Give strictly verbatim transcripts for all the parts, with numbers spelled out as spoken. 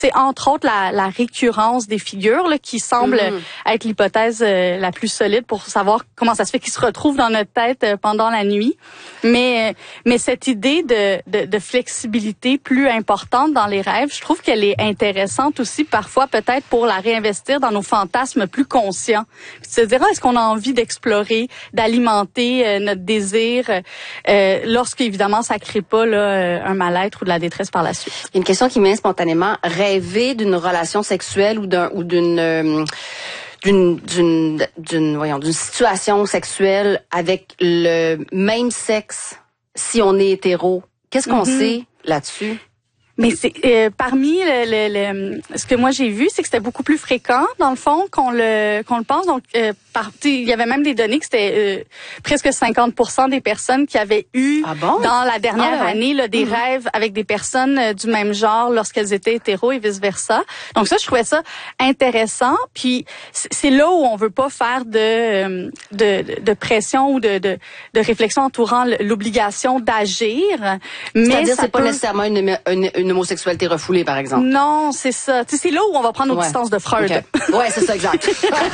c'est entre autres la, la récurrence des figures là, qui semble mm-hmm. être l'hypothèse euh, la plus solide pour savoir comment ça se fait qu'ils se retrouvent dans notre tête euh, pendant la nuit. Mais mais cette idée de, de de flexibilité plus importante dans les rêves, je trouve qu'elle est intéressante aussi parfois peut-être pour la réinvestir dans nos fantasmes plus conscients. Puis se dire, ah, est-ce qu'on a envie d'explorer, d'alimenter euh, notre désir euh, lorsque évidemment ça crée pas là euh, un mal-être ou de la détresse par la suite. Il y a une question qui me vient spontanément. Rêver d'une relation sexuelle ou d'un ou d'une euh, d'une d'une d'une voyons d'une situation sexuelle avec le même sexe si on est hétéro. Qu'est-ce qu'on mm-hmm. sait là-dessus? Mais c'est euh, parmi le, le, le ce que moi j'ai vu, c'est que c'était beaucoup plus fréquent dans le fond qu'on le qu'on le pense. Donc euh, par, il y avait même des données que c'était euh, presque cinquante pour cent des personnes qui avaient eu ah bon? dans la dernière ah ouais. année là, des mmh. rêves avec des personnes euh, du même genre lorsqu'elles étaient hétéros et vice versa. Donc ça, je trouvais ça intéressant. Puis c'est là où on veut pas faire de de, de pression ou de, de de réflexion entourant l'obligation d'agir. Mais c'est-à-dire ça c'est peut... pas nécessairement une, une, une homosexualité refoulée, par exemple. Non, c'est ça. Tu sais, c'est là où on va prendre nos ouais. distances de Freud. Okay. Ouais, c'est ça, exact.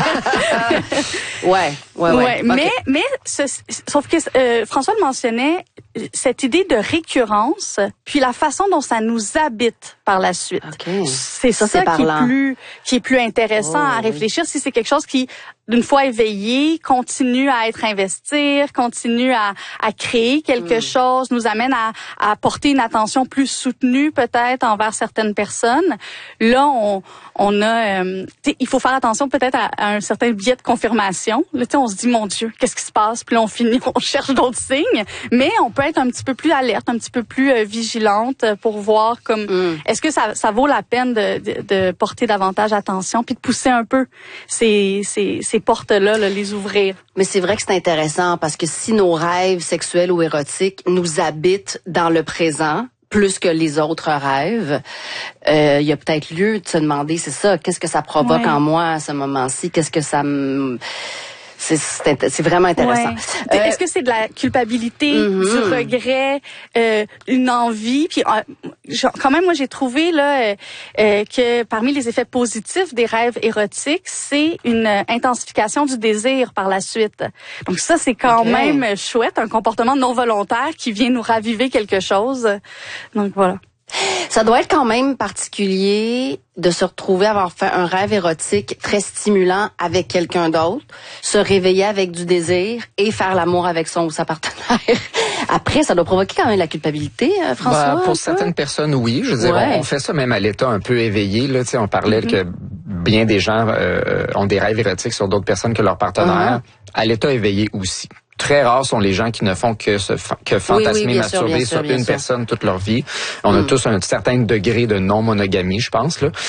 ouais, ouais, ouais. ouais okay. Mais, mais, ce, sauf que euh, François le mentionnait, cette idée de récurrence, puis la façon dont ça nous habite par la suite. Okay. C'est ça, ça qui est plus, qui est plus intéressant oh, à réfléchir. Oui. Si c'est quelque chose qui, d'une fois éveillé, continue à être investir, continue à, à créer quelque mm. chose, nous amène à, à porter une attention plus soutenue peut-être envers certaines personnes. Là, on, on a, euh, il faut faire attention peut-être à, à un certain biais de confirmation. Là, on se dit, mon Dieu, qu'est-ce qui se passe? Puis là, on finit, on cherche d'autres signes. Mais on peut être un petit peu plus alerte, un petit peu plus euh, vigilante pour voir comme, mm. est-ce que ça, ça vaut la peine de, de, de porter davantage attention puis de pousser un peu ces, ces, ces portes-là, là, les ouvrir. Mais c'est vrai que c'est intéressant parce que si nos rêves sexuels ou érotiques nous habitent dans le présent, plus que les autres rêves, euh, il y a peut-être lieu de se demander, c'est ça, qu'est-ce que ça provoque ouais. en moi à ce moment-ci, qu'est-ce que ça me... C'est, c'est, c'est vraiment intéressant. Ouais. Euh, Est-ce que c'est de la culpabilité, mm-hmm. du regret, euh, une envie? Puis euh, quand même, moi, j'ai trouvé là euh, que parmi les effets positifs des rêves érotiques, c'est une intensification du désir par la suite. Donc ça, c'est quand okay. même chouette, un comportement non volontaire qui vient nous raviver quelque chose. Donc voilà. Ça doit être quand même particulier de se retrouver avoir fait un rêve érotique très stimulant avec quelqu'un d'autre, se réveiller avec du désir et faire l'amour avec son ou sa partenaire. Après, ça doit provoquer quand même de la culpabilité, François? Bah, pour certaines personnes, oui. Je veux dire, ouais. on, on fait ça même à l'état un peu éveillé. Là, tu sais, on parlait mm-hmm. que bien des gens euh, ont des rêves érotiques sur d'autres personnes que leurs partenaires. Mm-hmm. À l'état éveillé aussi. Très rares sont les gens qui ne font que se que fantasmer, oui, oui, masturber sûr, sur sûr, une sûr. personne toute leur vie. On mm. a tous un certain degré de non-monogamie, je pense. Là.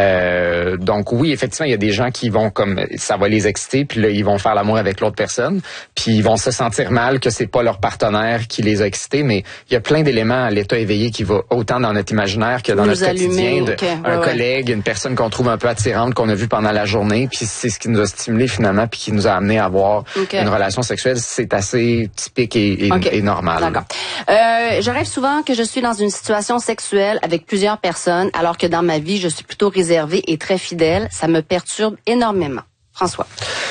Euh, donc oui, effectivement, il y a des gens qui vont comme ça va les exciter, puis là ils vont faire l'amour avec l'autre personne, puis ils vont se sentir mal que c'est pas leur partenaire qui les a excités. Mais il y a plein d'éléments à l'état éveillé qui va autant dans notre imaginaire que dans nous notre allumer, quotidien. De, okay. un ouais, collègue, une personne qu'on trouve un peu attirante, qu'on a vue pendant la journée, puis c'est ce qui nous a stimulé finalement, puis qui nous a amené à avoir okay. une relation sexuelle. C'est C'est assez typique et, et, okay. et normal. D'accord. Euh, je rêve souvent que je suis dans une situation sexuelle avec plusieurs personnes, alors que dans ma vie, je suis plutôt réservée et très fidèle. Ça me perturbe énormément. François.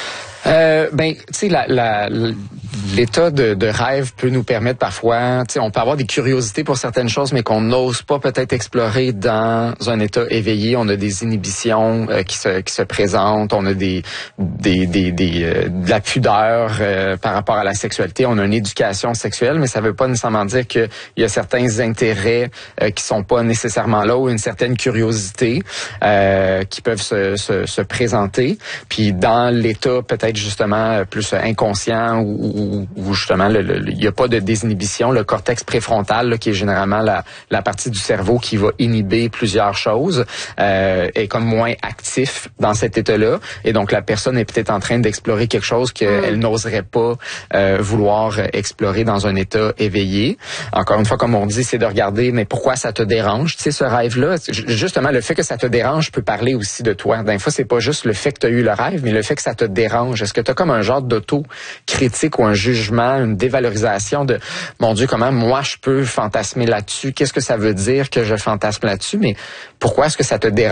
Euh, ben, tu sais, la, la, l'état de, de rêve peut nous permettre parfois, tu sais, on peut avoir des curiosités pour certaines choses, mais qu'on n'ose pas peut-être explorer dans un état éveillé. On a des inhibitions euh, qui se qui se présentent, on a des des des, des euh, de la pudeur euh, par rapport à la sexualité. On a une éducation sexuelle, mais ça veut pas nécessairement dire que il y a certains intérêts euh, qui sont pas nécessairement là ou une certaine curiosité euh, qui peuvent se, se se présenter. Puis dans l'état peut-être justement plus inconscient ou, ou justement il n'y a pas de désinhibition, le cortex préfrontal là, qui est généralement la, la partie du cerveau qui va inhiber plusieurs choses euh, est comme moins actif dans cet état-là et donc la personne est peut-être en train d'explorer quelque chose qu'elle mmh. n'oserait pas euh, vouloir explorer dans un état éveillé. Encore une fois, comme on dit, c'est de regarder mais pourquoi ça te dérange, tu sais ce rêve-là, justement le fait que ça te dérange peut parler aussi de toi. Des fois c'est pas juste le fait que tu as eu le rêve, mais le fait que ça te dérange. Est-ce que tu as comme un genre d'auto-critique ou un jugement, une dévalorisation de, mon Dieu, comment moi je peux fantasmer là-dessus? Qu'est-ce que ça veut dire que je fantasme là-dessus? Mais pourquoi est-ce que ça te dérange?